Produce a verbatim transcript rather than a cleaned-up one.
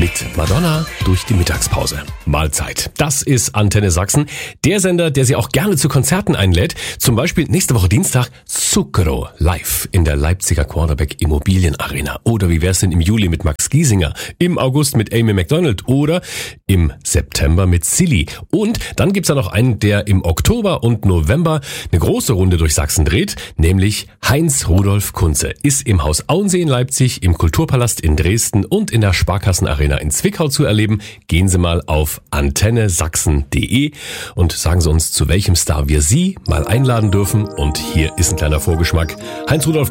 mit Madonna durch die Mittagspause. Mahlzeit. Das ist Antenne Sachsen, der Sender, der Sie auch gerne zu Konzerten einlädt. Zum Beispiel nächste Woche Dienstag Zucchero live in der Leipziger Quarterback Immobilienarena. Oder wie wär's denn im Juli mit Max Giesinger, im August mit Amy McDonald oder im September mit Silly. Und dann gibt's da noch einen, der im Oktober und November eine große Runde durch Sachsen dreht, nämlich Heinz Rudolf Kunze. Ist im Haus Auensee in Leipzig, im Kulturpalast in Dresden und in der Sparkassenarena in Zwickau zu erleben. Gehen Sie mal auf antenne sachsen punkt de und sagen Sie uns, zu welchem Star wir Sie mal einladen dürfen. Und hier ist ein kleiner Vorgeschmack. Heinz Rudolf